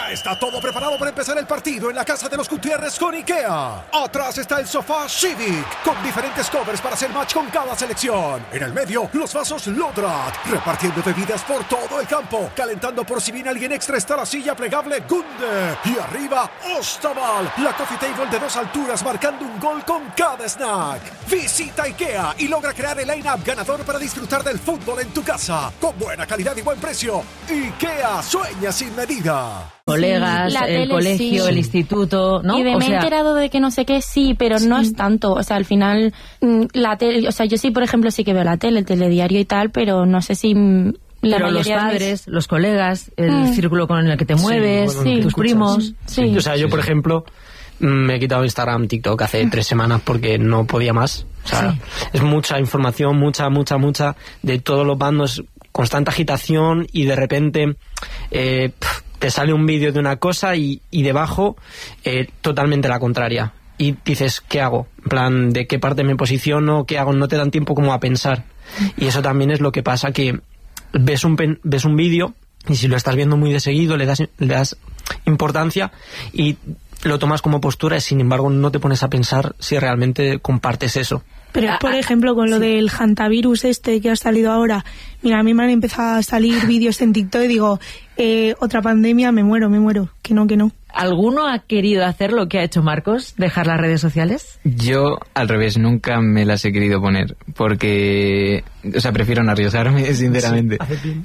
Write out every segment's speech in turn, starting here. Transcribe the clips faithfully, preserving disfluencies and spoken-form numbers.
Ya está todo preparado para empezar el partido en la casa de los Gutiérrez con IKEA. Atrás está el sofá Civic, con diferentes covers para hacer match con cada selección. En el medio, los vasos Lodrat, repartiendo bebidas por todo el campo. Calentando por si viene alguien extra está la silla plegable Gunde. Y arriba, Ostaval, la coffee table de dos alturas marcando un gol con cada snack. Visita IKEA y logra crear el line-up ganador para disfrutar del fútbol en tu casa. Con buena calidad y buen precio. IKEA, sueña sin medida. Colegas, la el tele, colegio, sí. el instituto, ¿no? Y de O me he sea, enterado de que no sé qué, sí, pero sí. no es tanto. O sea, al final, la tele, o sea, yo sí, por ejemplo, sí que veo la tele, el telediario y tal, pero no sé si la pero los mayoría de padres, los colegas, el Mm. círculo con el que te mueves, Sí, bueno, tus que primos. Sí. Sí. O sea, yo, por ejemplo, me he quitado Instagram, TikTok hace tres semanas porque no podía más. O sea, Sí. es mucha información, mucha, mucha, mucha, de todos los bandos, constante agitación y de repente eh, pf, te sale un vídeo de una cosa y, y debajo eh, totalmente la contraria. Y dices, ¿qué hago? En plan, ¿de qué parte me posiciono? ¿Qué hago? No te dan tiempo como a pensar. Y eso también es lo que pasa, que ves un, pen, ves un vídeo y si lo estás viendo muy de seguido le das, le das importancia y lo tomas como postura, y sin embargo no te pones a pensar si realmente compartes eso. Pero por ejemplo con lo sí. del hantavirus este que ha salido ahora, mira, a mí me han empezado a salir vídeos en TikTok y digo, eh, otra pandemia, me muero, me muero, que no, que no. ¿Alguno ha querido hacer lo que ha hecho Marcos? ¿Dejar las redes sociales? Yo, al revés, nunca me las he querido poner, porque, o sea, prefiero no arriesgarme, sinceramente.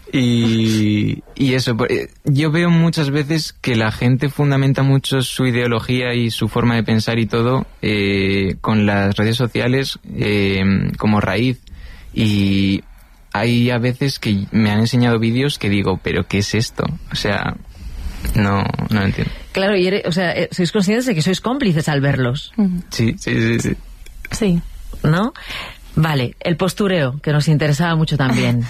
Y, y eso, yo veo muchas veces que la gente fundamenta mucho su ideología y su forma de pensar y todo eh, con las redes sociales eh, como raíz. Y hay a veces que me han enseñado vídeos que digo, ¿pero qué es esto? O sea, no, no lo entiendo. Claro, y eres, o sea, sois conscientes de que sois cómplices al verlos. Sí, sí, sí, sí. Sí. ¿No? Vale, el postureo, que nos interesaba mucho también.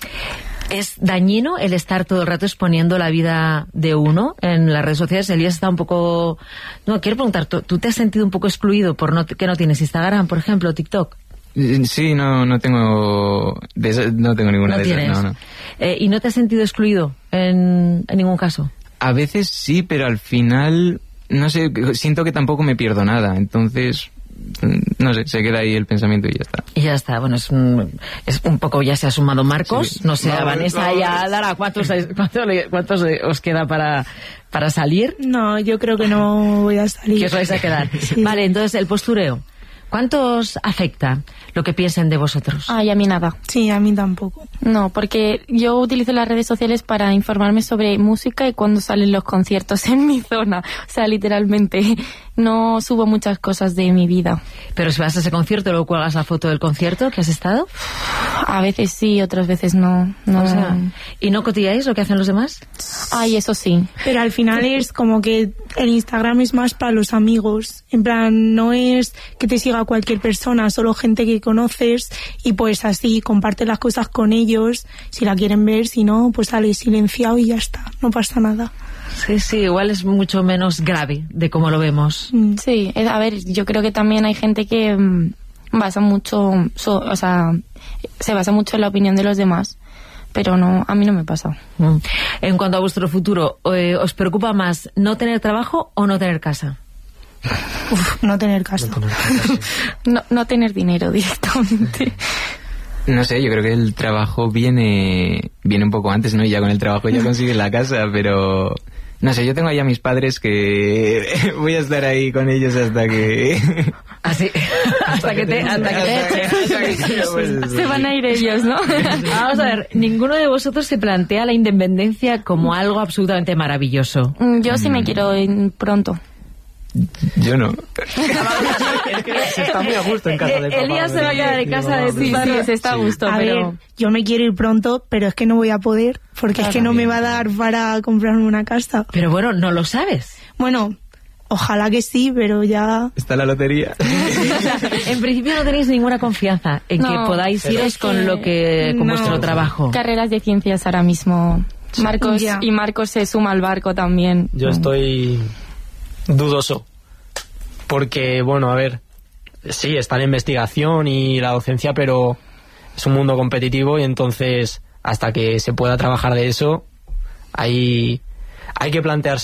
¿Es dañino el estar todo el rato exponiendo la vida de uno en las redes sociales? Elías está un poco... No, quiero preguntar, ¿tú, tú te has sentido un poco excluido por no, que no tienes Instagram, por ejemplo, TikTok? Sí, no, no tengo de esa, no tengo ninguna ¿No de esas, tienes? no, no. Eh, ¿Y no te has sentido excluido en, en ningún caso? A veces sí, pero al final, no sé, siento que tampoco me pierdo nada, entonces, no sé, se queda ahí el pensamiento y ya está. Y ya está, bueno, es un, es un poco, ya se ha sumado Marcos, Sí. no sé, a Vamos, Vanessa vamos. ya dará, ¿cuántos, cuántos, le- cuántos os queda para, para salir? No, yo creo que no voy a salir. Que os vais a quedar. Sí. Vale, entonces el postureo, ¿cuánto os afecta lo que piensen de vosotros? Ay, a mí nada. Sí, a mí tampoco. No, porque yo utilizo las redes sociales para informarme sobre música y cuando salen los conciertos en mi zona. O sea, literalmente, no subo muchas cosas de mi vida. Pero si vas a ese concierto, luego cuelgas la foto del concierto que has estado. A veces sí, otras veces no. no. O sea, ¿y no cotilláis lo que hacen los demás? Ay, eso sí. Pero al final es como que el Instagram es más para los amigos. En plan, no es que te siga cualquier persona, solo gente que conoces y pues así comparte las cosas con ellos. Si la quieren ver, si no, pues sale silenciado y ya está, no pasa nada. Sí, sí, igual es mucho menos grave de cómo lo vemos. Mm. Sí, eh, a ver, yo creo que también hay gente que mm, basa mucho, so- o sea, se basa mucho en la opinión de los demás, pero no, a mí no me pasa. Mm. En cuanto a vuestro futuro, eh, ¿os preocupa más no tener trabajo o no tener casa? Uf, no tener casa. No, no tener dinero directamente. No sé, yo creo que el trabajo viene viene un poco antes, ¿no? Y ya con el trabajo ya consigues la casa, pero... No sé, yo tengo ahí a mis padres que voy a estar ahí con ellos hasta que... Así, hasta que te... Hasta que te... Se van a ir ellos, ¿no? Vamos a ver, ninguno de vosotros se plantea la independencia como algo absolutamente maravilloso. Mm, Yo sí me quiero ir pronto. Yo no. Se está muy a gusto en casa de papá. Elías se va a quedar en casa de Sí, sí, se está a gusto, A pero... ver, yo me quiero ir pronto, pero es que no voy a poder, porque es que no me va a dar para comprarme una casa. Pero bueno, no lo sabes. Bueno, ojalá que sí, pero ya... Está la lotería. O sea, en principio no tenéis ninguna confianza en No, que podáis pero iros es con que lo que con no. vuestro trabajo. Carreras de ciencias ahora mismo. Marcos Ya. y Marcos se suma al barco también. Yo estoy dudoso. Porque, bueno, a ver, sí, está la investigación y la docencia, pero es un mundo competitivo y entonces hasta que se pueda trabajar de eso, hay, hay que plantearse